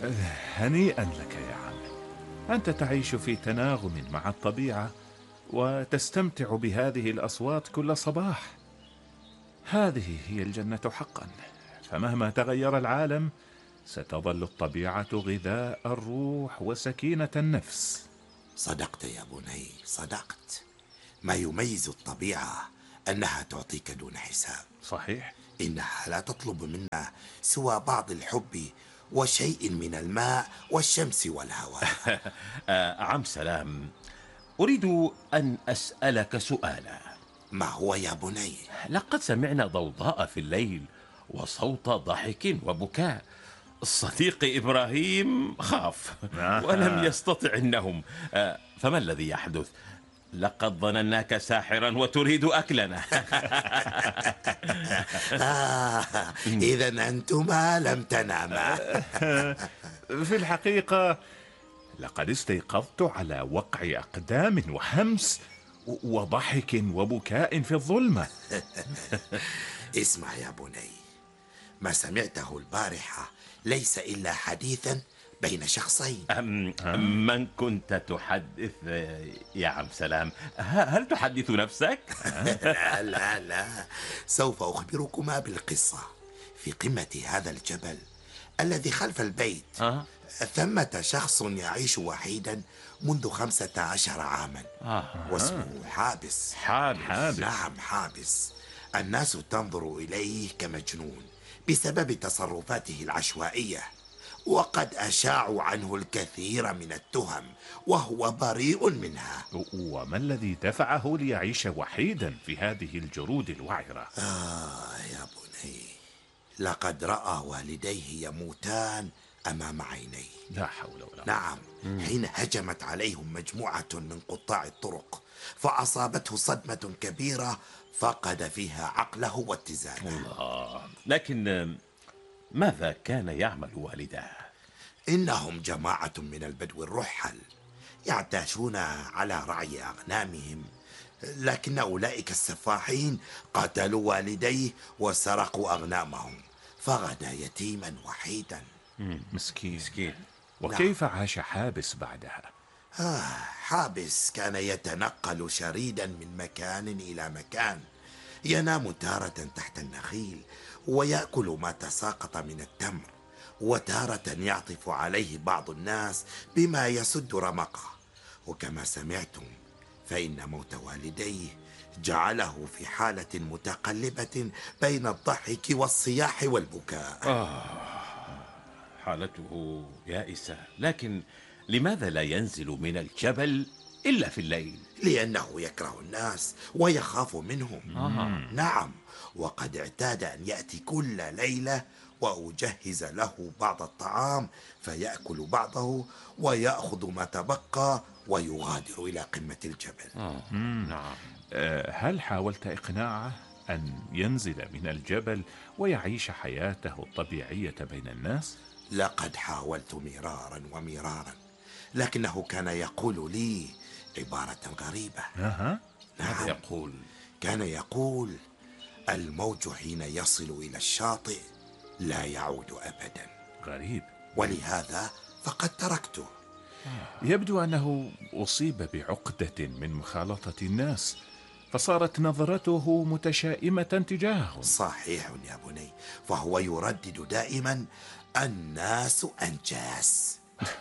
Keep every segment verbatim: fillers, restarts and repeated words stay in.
هنيئا لك يا عم، أنت تعيش في تناغم مع الطبيعة وتستمتع بهذه الأصوات كل صباح. هذه هي الجنة حقا، فمهما تغير العالم ستظل الطبيعة غذاء الروح وسكينة النفس. صدقت يا بني، صدقت. ما يميز الطبيعة أنها تعطيك دون حساب. صحيح. إنها لا تطلب منا سوى بعض الحب وشيء من الماء والشمس والهواء. آه، عم سلام، أريد أن أسألك سؤالا. ما هو يا بني؟ لقد سمعنا ضوضاء في الليل وصوت ضحك وبكاء. صديقي إبراهيم خاف ولم يستطع النوم. آه، فما الذي يحدث؟ لقد ظنناك ساحرا وتريد أكلنا. آه، إذا أنتما لم تناما. في الحقيقة لقد استيقظت على وقع أقدام وهمس وضحك وبكاء في الظلمة. اسمع يا بني، ما سمعته البارحة ليس إلا حديثا بين شخصين. أم من كنت تحدث يا عم سلام؟ هل تحدث نفسك؟ لا لا لا، سوف أخبركما بالقصة. في قمة هذا الجبل الذي خلف البيت أه؟ ثمة شخص يعيش وحيدا منذ خمسة عشر عاما. آه. واسمه حابس. حابس. حابس. نعم، حابس. الناس تنظر إليه كمجنون بسبب تصرفاته العشوائية، وقد أشاعوا عنه الكثير من التهم وهو بريء منها. وما الذي دفعه ليعيش وحيدا في هذه الجرود الوعرة؟ آه يا بني، لقد رأى والديه يموتان أمام عينيه. لا حول ولا قوة. نعم، حين هجمت عليهم مجموعة من قطاع الطرق فأصابته صدمة كبيرة فقد فيها عقله واتزانه. الله. لكن ماذا كان يعمل والداه؟ إنهم جماعة من البدو الرحل يعتاشون على رعي أغنامهم، لكن أولئك السفاحين قتلوا والديه وسرقوا أغنامهم، فغدا يتيما وحيدا. مسكين. مسكين. وكيف عاش حابس بعدها؟ آه، حابس كان يتنقل شريدا من مكان إلى مكان، ينام تارة تحت النخيل ويأكل ما تساقط من التمر، وتارة يعطف عليه بعض الناس بما يسد رمقه. وكما سمعتم فإن موت والديه جعله في حالة متقلبة بين الضحك والصياح والبكاء. آه، حالته يائسة. لكن لماذا لا ينزل من الجبل إلا في الليل؟ لأنه يكره الناس ويخاف منهم. آه. نعم، وقد اعتاد أن يأتي كل ليلة وأجهز له بعض الطعام فيأكل بعضه ويأخذ ما تبقى ويغادر إلى قمة الجبل. آه. نعم. أه هل حاولت إقناعه أن ينزل من الجبل ويعيش حياته الطبيعية بين الناس؟ لقد حاولت مرارا ومرارا، لكنه كان يقول لي عبارة غريبة. أها. ماذا يقول؟ كان يقول: الموج حين يصل إلى الشاطئ لا يعود أبدا. غريب. ولهذا فقد تركته. يبدو أنه أصيب بعقدة من مخالطة الناس، فصارت نظرته متشائمة تجاههم. صحيح يا بني، فهو يردد دائما: الناس أنجاس.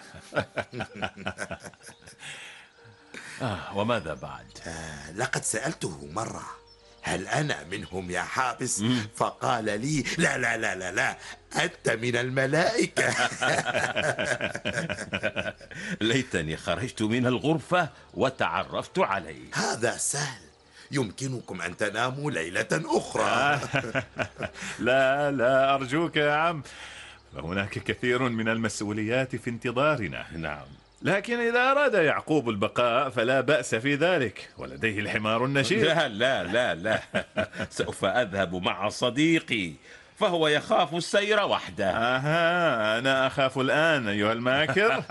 آه، وماذا بعد؟ آه، لقد سألته مرة: هل أنا منهم يا حابس؟ فقال لي: لا لا لا لا لا، أنت من الملائكة. ليتني خرجت من الغرفة وتعرفت عليه. هذا سهل، يمكنكم أن تناموا ليلة أخرى. لا لا أرجوك يا عم، فهناك كثير من المسؤوليات في انتظارنا. نعم. لكن إذا أراد يعقوب البقاء فلا بأس في ذلك، ولديه الحمار النشيط. لا لا لا لا، سوف أذهب مع صديقي فهو يخاف السير وحده. أها، أنا أخاف الآن أيها الماكر.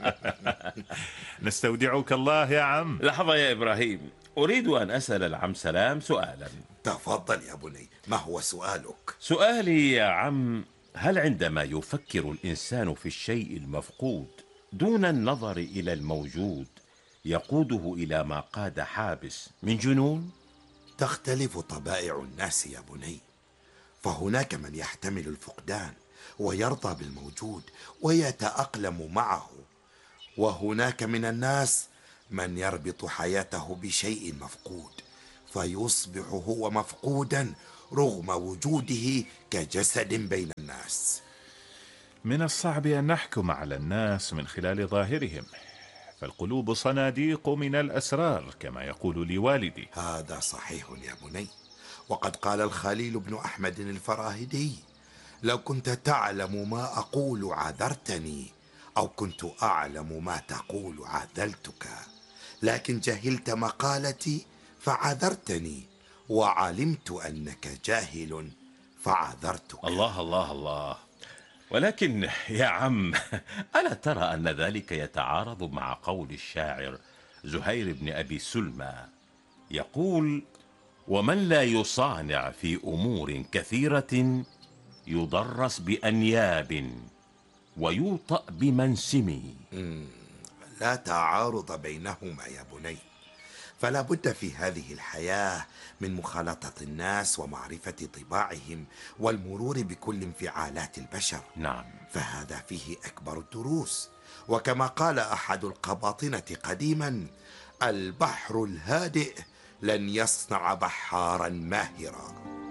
نستودعك الله يا عم. لحظة يا إبراهيم، أريد أن أسأل العم سلام سؤالا. تفضل يا بني، ما هو سؤالك؟ سؤالي يا عم، هل عندما يفكر الإنسان في الشيء المفقود دون النظر إلى الموجود يقوده إلى ما قاد حابس من جنون؟ تختلف طبائع الناس يا بني، فهناك من يحتمل الفقدان ويرضى بالموجود ويتأقلم معه، وهناك من الناس من يربط حياته بشيء مفقود فيصبح هو مفقودا رغم وجوده كجسد بين الناس. من الصعب أن نحكم على الناس من خلال ظاهرهم، فالقلوب صناديق من الأسرار كما يقول لي والدي. هذا صحيح يا بني، وقد قال الخليل بن أحمد الفراهيدي: لو كنت تعلم ما أقول عذرتني، أو كنت أعلم ما تقول عذلتك، لكن جهلت مقالتي فعذرتني، وعلمت أنك جاهل فعذرتك. الله الله الله. ولكن يا عم، ألا ترى أن ذلك يتعارض مع قول الشاعر زهير بن أبي سلمى يقول: ومن لا يصانع في أمور كثيرة يضرس بأنياب ويوطأ بمنسم. لا تعارض بينهما يا بني، فلا بد في هذه الحياة من مخالطة الناس ومعرفة طباعهم والمرور بكل انفعالات البشر. نعم، فهذا فيه أكبر الدروس، وكما قال أحد القباطنة قديما: البحر الهادئ لن يصنع بحارا ماهرا.